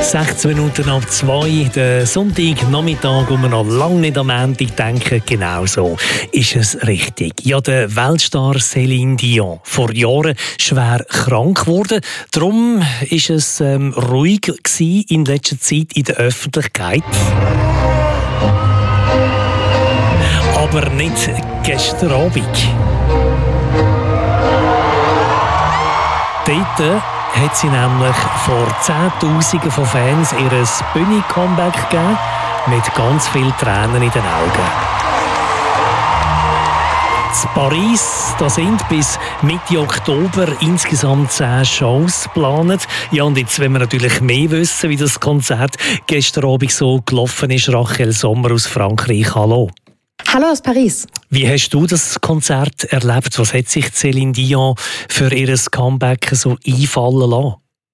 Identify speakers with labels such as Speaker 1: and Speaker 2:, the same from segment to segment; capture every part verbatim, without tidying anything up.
Speaker 1: sechzehn Minuten ab zwei, der Sonntagnachmittag, wo wir noch lange nicht am Ende denken, genau so ist es richtig. Ja, der Weltstar Céline Dion, vor Jahren schwer krank geworden. Darum war es ähm, ruhig gewesen in letzter Zeit in der Öffentlichkeit. Aber nicht gestern Abend. Dort hat sie nämlich vor Zehntausenden von Fans ihr Bühnen-Comeback gegeben, mit ganz vielen Tränen in den Augen. In Paris, da sind bis Mitte Oktober insgesamt zehn Shows geplant. Ja, und jetzt wollen wir natürlich mehr wissen, wie das Konzert gestern Abend so gelaufen ist. Rachel Sommer aus Frankreich, hallo.
Speaker 2: Hallo aus Paris.
Speaker 1: Wie hast du das Konzert erlebt? Was hat sich Céline Dion für ihr Comeback so einfallen lassen?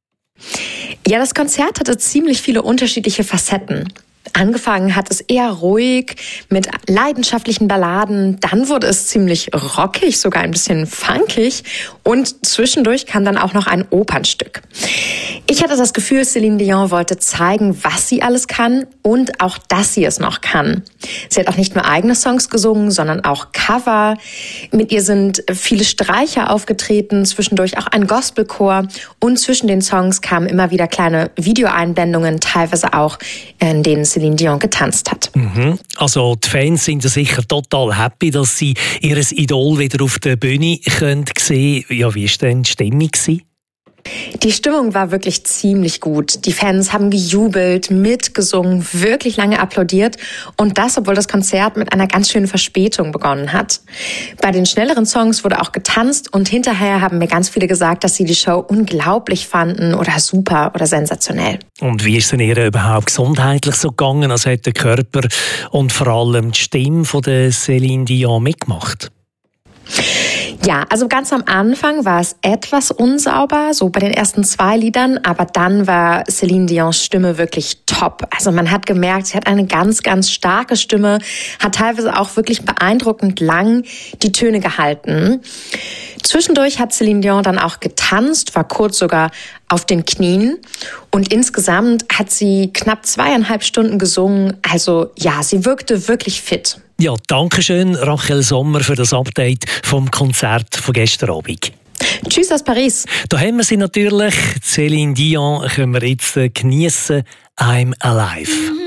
Speaker 2: Ja, das Konzert hatte ziemlich viele unterschiedliche Facetten. Angefangen hat es eher ruhig mit leidenschaftlichen Balladen, dann wurde es ziemlich rockig, sogar ein bisschen funkig und zwischendurch kam dann auch noch ein Opernstück. Ich hatte das Gefühl, Céline Dion wollte zeigen, was sie alles kann und auch, dass sie es noch kann. Sie hat auch nicht nur eigene Songs gesungen, sondern auch Cover. Mit ihr sind viele Streicher aufgetreten, zwischendurch auch ein Gospelchor und zwischen den Songs kamen immer wieder kleine Videoeinblendungen, teilweise auch, in denen Céline Dion getanzt hat.
Speaker 1: Mhm. Also die Fans sind ja sicher total happy, dass sie ihr Idol wieder auf der Bühne sehen können. Ja, wie war denn die Stimmung?
Speaker 2: Die Stimmung war wirklich ziemlich gut. Die Fans haben gejubelt, mitgesungen, wirklich lange applaudiert und das, obwohl das Konzert mit einer ganz schönen Verspätung begonnen hat. Bei den schnelleren Songs wurde auch getanzt und hinterher haben mir ganz viele gesagt, dass sie die Show unglaublich fanden oder super oder sensationell.
Speaker 1: Und wie ist es denn ihr überhaupt gesundheitlich so gegangen? Also hat der Körper und vor allem die Stimme von der Céline Dion mitgemacht?
Speaker 2: Ja, also ganz am Anfang war es etwas unsauber, so bei den ersten zwei Liedern, aber dann war Céline Dions Stimme wirklich top. Also man hat gemerkt, sie hat eine ganz, ganz starke Stimme, hat teilweise auch wirklich beeindruckend lang die Töne gehalten. Zwischendurch hat Céline Dion dann auch getanzt, war kurz sogar auf den Knien und insgesamt hat sie knapp zweieinhalb Stunden gesungen. Also ja, sie wirkte wirklich fit.
Speaker 1: Ja, danke schön, Rachel Sommer, für das Update vom Konzert von gestern Abend.
Speaker 2: Tschüss aus Paris.
Speaker 1: Da haben wir sie natürlich. Céline Dion können wir jetzt geniessen. I'm Alive.